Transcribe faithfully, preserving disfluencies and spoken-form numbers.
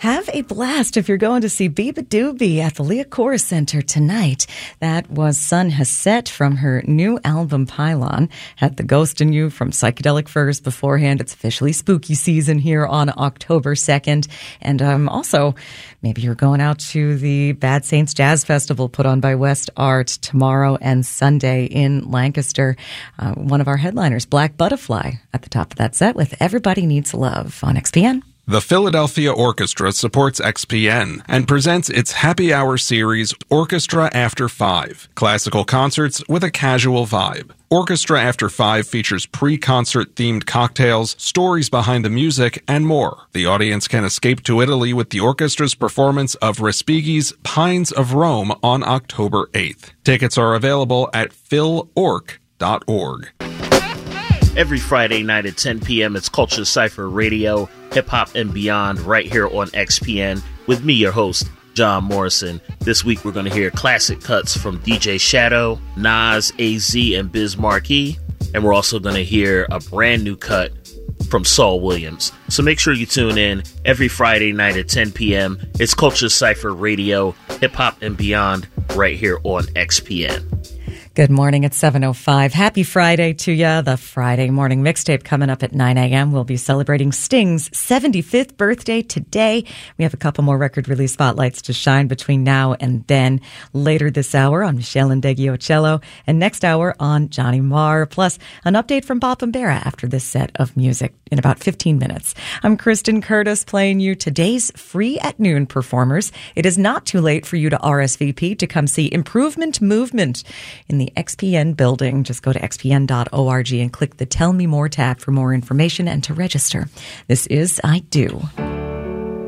Have a blast if you're going to see Biba Doobie at the Leah Chorus Center tonight. That was Sun Hasset from her new album Pylon. Had The Ghost in You from Psychedelic Furs beforehand. It's officially spooky season here on October second. And um, also, maybe you're going out to the Bad Saints Jazz Festival put on by West Art tomorrow and Sunday in Lancaster. Uh, one of our headliners, Black Butterfly, at the top of that set with Everybody Needs Love on X P N. The Philadelphia Orchestra supports X P N and presents its Happy Hour series, Orchestra After Five, classical concerts with a casual vibe. Orchestra After Five features pre-concert themed cocktails, stories behind the music, and more. The audience can escape to Italy with the orchestra's performance of Respighi's Pines of Rome on October eighth. Tickets are available at phil orc dot org. Every Friday night at ten p.m., it's Culture Cypher Radio, Hip Hop and Beyond, right here on X P N, with me, your host, John Morrison. This week, we're going to hear classic cuts from D J Shadow, Nas, A Z, and Biz Markie, and we're also going to hear a brand new cut from Saul Williams. So make sure you tune in every Friday night at ten p.m. It's Culture Cypher Radio, Hip Hop and Beyond, right here on X P N. Good morning at seven oh five. Happy Friday to ya. The Friday morning mixtape coming up at nine a.m. We'll be celebrating Sting's seventy-fifth birthday today. We have a couple more record release spotlights to shine between now and then. Later this hour on Michelle Indeggio-Cello, and next hour on Johnny Marr, plus an update from Bob Bambera after this set of music in about fifteen minutes. I'm Kristen Curtis playing you today's Free at Noon performers. It is not too late for you to R S V P to come see Improvement Movement in the X P N building. Just go to x p n dot org and click the Tell Me More tab for more information and to register. This is I Do.